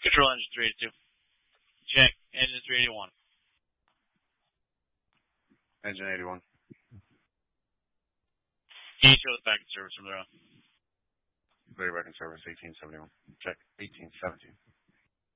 Control engine 382. Check. Engine 381. Engine 81. Can you show the back in service from there on? Very back in service, 1871. Check. 1817.